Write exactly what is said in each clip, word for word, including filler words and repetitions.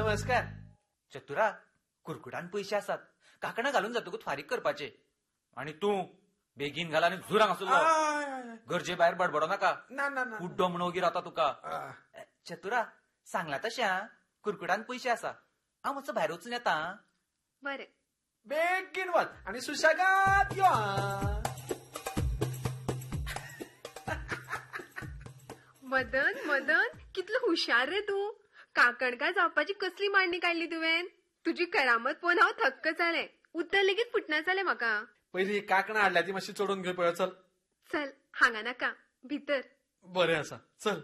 नमस्कार. चतुरा, कुरकुडान पैसे असतात, काकणा घालून जातो गो फारीक करपाचे. आणि तू बेगीन घाल आणि झुरांग असलो गरजे बाहेर बडबडो नाका. कुड्डो म्हणून ओगी राहता तुका. चतुरा, सांगला तशा कुरकुडान पैसे असा, हांव मातसो भायर वचून येता. बरें. बेगीन वच आणि सुशेगाद यो. मदन मदन कितलो हुशार रे तू. काकणकार जावपाची कसली मांडणी काढली तुवें. तुजी करामत पळोवन हांव थक्क जालें. उतर लेगीत फुटना जालें म्हाका. पहिली काकणां हाडल्या ती मातशी चडून घेवं पळय. चल चल, हांगा नाका, भितर. बरें आसा, चल.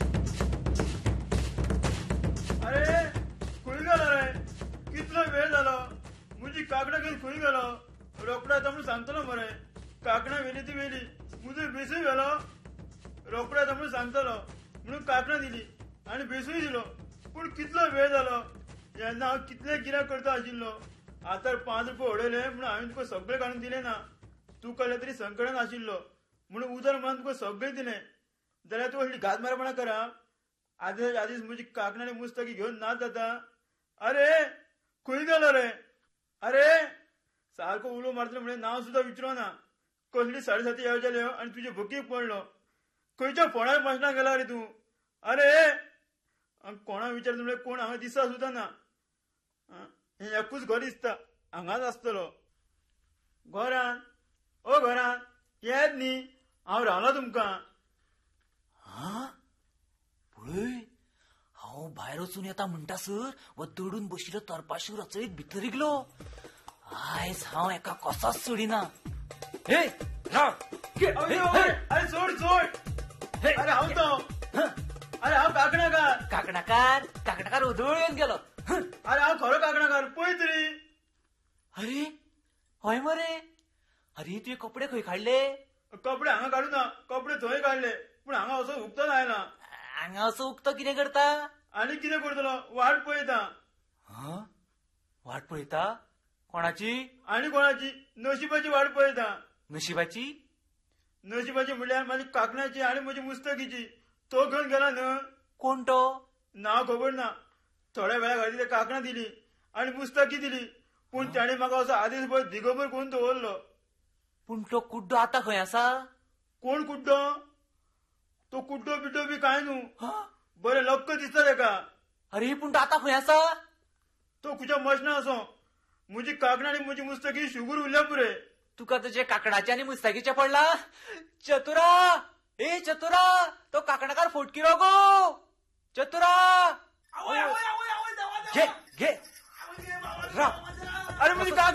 अरे खंय गेलो रे. कितलो वेळ जालो. म्हजी काकणां घेवन खंय गेलो. रोकडो येता म्हणून सांगतलो मरे. काकणां वेली ती वेली. म्हजो बेसूय गेलो. रोकडो येता म्हणून सांगतलो म्हणून काकणां दिली आनी बेसूय दिलो. पूण कितलो वेळ जालो. जेन्ना हांव कितले गिरायक करता आशिल्लो. आतां पांच रुपये उडयले म्हणून हांवें तुका सगळे काडून दिले ना. तूं कहले तरी संकटान आशिल्लो म्हणून उदर म्हणून तुका सगळे दिले. जाल्यार तूं असली घात मारपणां करा. आदीस आदीस म्हजी काकणां मुस्तकी घेवन नाच जाता. अरे खंय गेलो रे. अरे सारको उलो मारतलो म्हणजे नांव सुद्दां विचारो ना. कसली साडे साती येवजल्यो आनी तुजे भुकीक पडलो. खंयच्या फोंडार मशनाक गेला रे तूं. अरे कोणा विचारता म्हणजे कोण हांगा दिसा सुद्दां ना. हें एकूच घर दिसता, हांगाच आसतलो. घरान ओ घरान येत न्ही. हांव रावला तुमकां. हा पळय, हांव भायर वचून येता म्हणटासर व दडून बशिल्लो तरपाशी रचळीत भितर इगलो. आयज हांव एका कोसाच सोडिना. हे राव. अरे सोड सोड. अरे हांव तो. अरे हांव काकणाकार. काकणाकार काकणाकार उधळ येवन गेलो. अरे हांव खरो काकणाकार. पळय तरी. अरे हय मरे. अरे तुवें कपडे खंय काडले. कपडे हांगा काडू ना. कपडे थंय काडले. पूण हांगा असो उगतो जायना. हांगा असो उगतो कितें करता. आनी कितें करतलो. वाट पळयता. हा वाट पळयता. कोणाची. आनी कोणाची. नशिबाची वाट पळयता. नशिबाची. नशिबाची म्हणल्यार म्हाजी काकणाची आनी म्हजी मुस्तकीची. तो घेवन गेला न्हय. कोण तो. नांव खबर ना. थोड्या वेळा खातीर ते काकणां दिली आनी मुस्तकी दिली. पूण ताणें म्हाका असो आदीसभर दिगोबर करून दवरलो. पूण तो कुड्डो आतां खंय आसा. कोण कुड्डो. तो कुड्डो बिड्डो बी कांय न्हू. बरें लक्क दिसता तेका. अरे पूण तो आतां खंय आसा. तो खुच्या मशना असो. म्हजी काकणां आनी म्हजी मुस्तकी शुगर उरल्या पुरे. तुका तुजे काकणाचे आनी मुस्ताकीचे पडला. चतुरा ए चतुरा, तो काकणाकार फोटकिरो गो. चतुरा घे घे. राव. अरे म्हजी